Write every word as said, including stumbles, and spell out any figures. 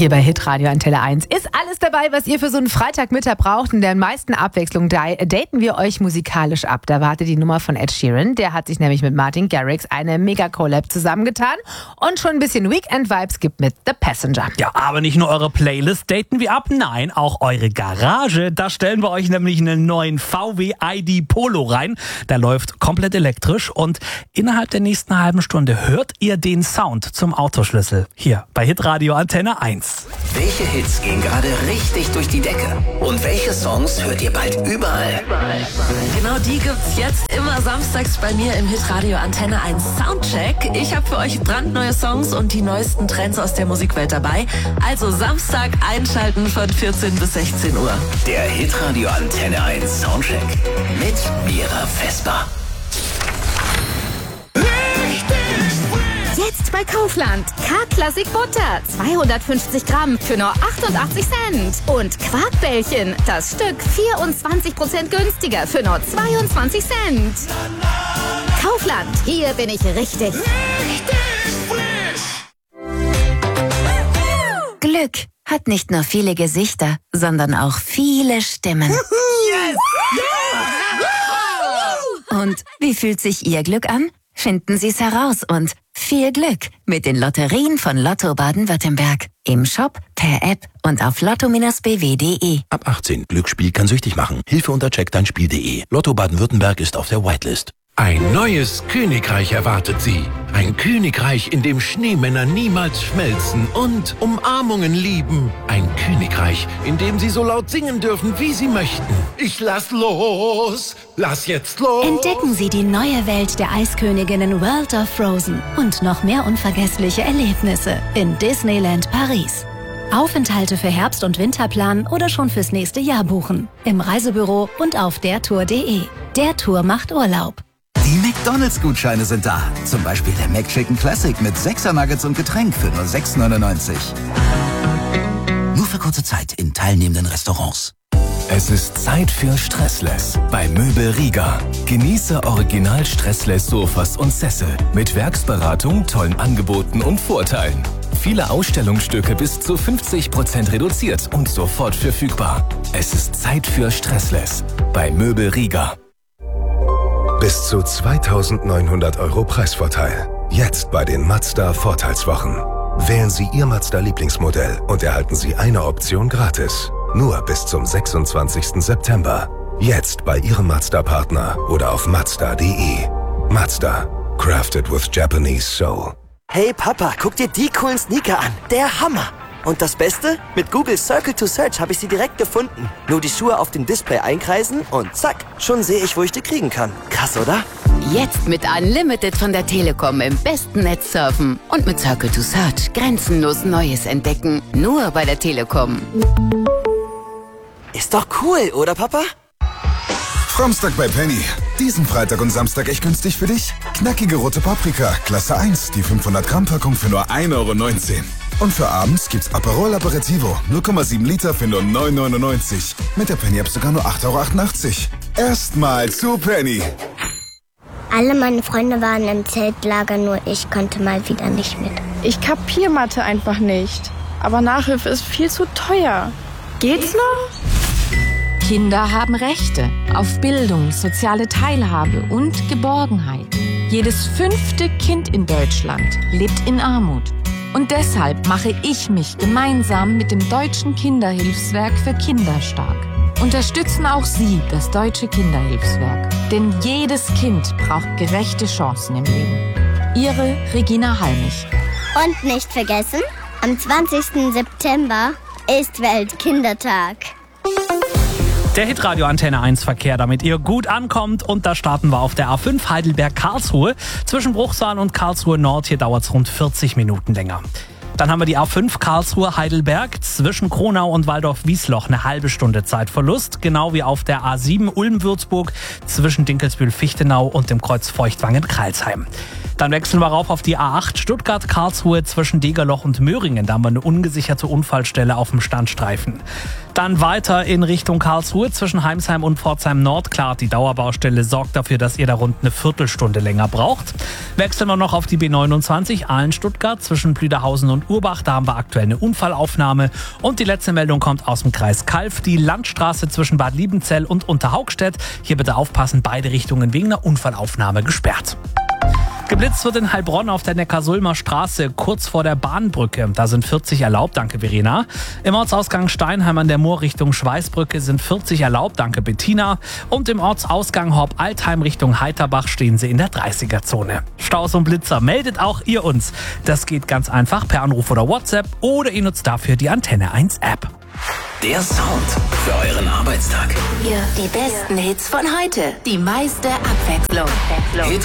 Hier bei Hitradio Antenne eins ist alles dabei, was ihr für so einen Freitagmittag braucht. In der meisten Abwechslung daten wir euch musikalisch ab. Da wartet die Nummer von Ed Sheeran. Der hat sich nämlich mit Martin Garrix eine Mega-Collab zusammengetan und schon ein bisschen Weekend-Vibes gibt mit The Passenger. Ja, aber nicht nur eure Playlist daten wir ab, nein, auch eure Garage. Da stellen wir euch nämlich einen neuen V W I D Polo rein. Der läuft komplett elektrisch und innerhalb der nächsten halben Stunde hört ihr den Sound zum Autoschlüssel. Hier bei Hitradio Antenne eins. Welche Hits gehen gerade richtig durch die Decke? Und welche Songs hört ihr bald überall? Genau die gibt's jetzt immer samstags bei mir im Hitradio Antenne eins Soundcheck. Ich habe für euch brandneue Songs und die neuesten Trends aus der Musikwelt dabei. Also Samstag einschalten von vierzehn bis sechzehn Uhr. Der Hitradio Antenne eins Soundcheck mit Mira Vesper. Jetzt bei Kaufland. K-Klassik Butter. zweihundertfünfzig Gramm für nur achtundachtzig Cent. Und Quarkbällchen. Das Stück vierundzwanzig Prozent günstiger für nur zweiundzwanzig Cent. Kaufland. Hier bin ich richtig. Richtig frisch. Glück hat nicht nur viele Gesichter, sondern auch viele Stimmen. Yes! Und wie fühlt sich Ihr Glück an? Finden Sie es heraus und viel Glück mit den Lotterien von Lotto Baden-Württemberg. Im Shop, per App und auf lotto Bindestrich b w punkt de. Ab achtzehn. Glücksspiel kann süchtig machen. Hilfe unter check dein spiel punkt de. Lotto Baden-Württemberg ist auf der Whitelist. Ein neues Königreich erwartet Sie. Ein Königreich, in dem Schneemänner niemals schmelzen und Umarmungen lieben. Ein Königreich, in dem Sie so laut singen dürfen, wie Sie möchten. Ich lass los, lass jetzt los. Entdecken Sie die neue Welt der Eisköniginnen World of Frozen und noch mehr unvergessliche Erlebnisse in Disneyland Paris. Aufenthalte für Herbst- und Winterplan oder schon fürs nächste Jahr buchen. Im Reisebüro und auf der tour punkt de. Der Tour macht Urlaub. Die McDonalds-Gutscheine sind da. Zum Beispiel der McChicken Classic mit sechser Nuggets und Getränk für nur sechs neunundneunzig. Nur für kurze Zeit in teilnehmenden Restaurants. Es ist Zeit für Stressless bei Möbel Riga. Genieße original Stressless Sofas und Sessel mit Werksberatung, tollen Angeboten und Vorteilen. Viele Ausstellungsstücke bis zu fünfzig Prozent reduziert und sofort verfügbar. Es ist Zeit für Stressless bei Möbel Riga. Bis zu zweitausendneunhundert Euro Preisvorteil. Jetzt bei den Mazda Vorteilswochen. Wählen Sie Ihr Mazda Lieblingsmodell und erhalten Sie eine Option gratis. Nur bis zum sechsundzwanzigsten September. Jetzt bei Ihrem Mazda-Partner oder auf mazda punkt de. Mazda. Crafted with Japanese Soul. Hey Papa, guck dir die coolen Sneaker an. Der Hammer! Und das Beste? Mit Google Circle to Search habe ich sie direkt gefunden. Nur die Schuhe auf dem Display einkreisen und zack, schon sehe ich, wo ich die kriegen kann. Krass, oder? Jetzt mit Unlimited von der Telekom im besten Netz surfen und mit Circle to Search grenzenlos Neues entdecken. Nur bei der Telekom. Ist doch cool, oder Papa? Samstag bei Penny. Diesen Freitag und Samstag echt günstig für dich. Knackige rote Paprika, Klasse eins, die fünfhundert Gramm Packung für nur ein Euro neunzehn. Und für abends gibt's Aperol Aperitivo, null Komma sieben Liter für nur neun neunundneunzig. Mit der Penny-App sogar nur acht Euro achtundachtzig. Erstmal zu Penny. Alle meine Freunde waren im Zeltlager, nur ich konnte mal wieder nicht mit. Ich kapier Mathe einfach nicht. Aber Nachhilfe ist viel zu teuer. Geht's noch? Kinder haben Rechte auf Bildung, soziale Teilhabe und Geborgenheit. Jedes fünfte Kind in Deutschland lebt in Armut. Und deshalb mache ich mich gemeinsam mit dem Deutschen Kinderhilfswerk für Kinder stark. Unterstützen auch Sie das Deutsche Kinderhilfswerk. Denn jedes Kind braucht gerechte Chancen im Leben. Ihre Regina Halmich. Und nicht vergessen, am zwanzigsten September ist Weltkindertag. Der Hitradio Antenne eins Verkehr, damit ihr gut ankommt. Und da starten wir auf der A fünf Heidelberg-Karlsruhe. Zwischen Bruchsal und Karlsruhe Nord, hier dauert es rund vierzig Minuten länger. Dann haben wir die A fünf Karlsruhe-Heidelberg. Zwischen Kronau und Waldorf-Wiesloch eine halbe Stunde Zeitverlust. Genau wie auf der A sieben Ulm-Würzburg zwischen Dinkelsbühl-Fichtenau und dem Kreuz Feuchtwangen-Kreilsheim. Dann wechseln wir rauf auf die A acht Stuttgart-Karlsruhe zwischen Degerloch und Möhringen. Da haben wir eine ungesicherte Unfallstelle auf dem Standstreifen. Dann weiter in Richtung Karlsruhe zwischen Heimsheim und Pforzheim Nord. Klar, die Dauerbaustelle sorgt dafür, dass ihr da rund eine Viertelstunde länger braucht. Wechseln wir noch auf die B neunundzwanzig Aalen-Stuttgart zwischen Plüderhausen und Urbach. Da haben wir aktuell eine Unfallaufnahme. Und die letzte Meldung kommt aus dem Kreis Calw. Die Landstraße zwischen Bad Liebenzell und Unterhaugstedt. Hier bitte aufpassen, beide Richtungen wegen einer Unfallaufnahme gesperrt. Geblitzt wird in Heilbronn auf der Neckarsulmer Straße, kurz vor der Bahnbrücke. Da sind vierzig erlaubt, danke Verena. Im Ortsausgang Steinheim an der Moor Richtung Schweißbrücke sind vierzig erlaubt, danke Bettina. Und im Ortsausgang Horb-Altheim Richtung Heiterbach stehen sie in der dreißiger-Zone. Staus und Blitzer, meldet auch ihr uns. Das geht ganz einfach per Anruf oder WhatsApp oder ihr nutzt dafür die Antenne eins App. Der Sound für euren Arbeitstag. Hier die besten Hits von heute, die meiste Abwechslung.